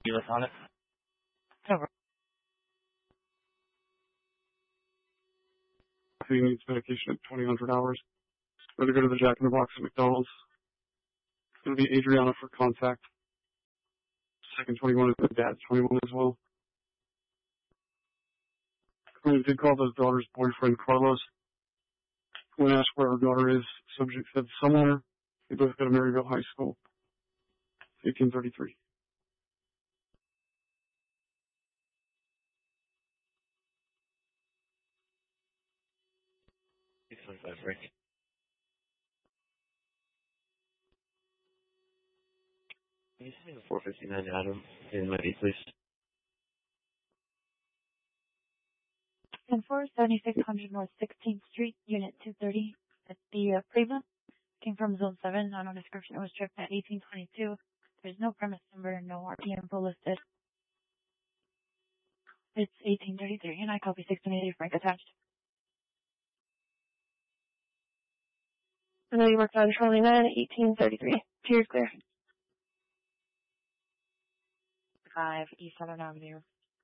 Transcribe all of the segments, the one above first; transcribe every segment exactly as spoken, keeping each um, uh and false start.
You listen on it? Over. He needs medication at twenty hundred hours. We're going to go to the Jack in the Box at McDonald's. It's going to be Adriana for contact. Second twenty-one is the dad's twenty-one as well. We did call the daughter's boyfriend, Carlos. When asked where our daughter is, subject said somewhere. They both go to Maryville High School. eighteen thirty-three. eight twenty-five, Rick. Can you send me the four fifty-nine Adam in my D, please? And four seventy-six hundred North sixteenth Street, Unit two thirty. That's the uh, Prima. Came from Zone seven. On our description, it was tripped at eighteen twenty-two. There's no premise number, no R P M info listed. It's eighteen thirty-three, and I copy six twenty-eight Frank attached. I know you worked on Charlie nine, eighteen thirty-three. Cheers, clear. five East Southern Avenue.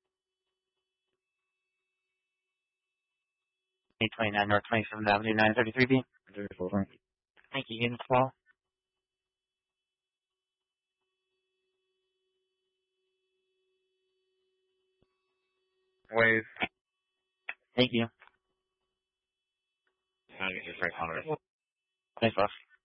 eight twenty-nine North twenty-seventh Avenue, nine thirty-three B. thirty-four, Frank. Thank you. Unit call. Wave. Thank you. I'll get your Frank on it. Thanks, boss.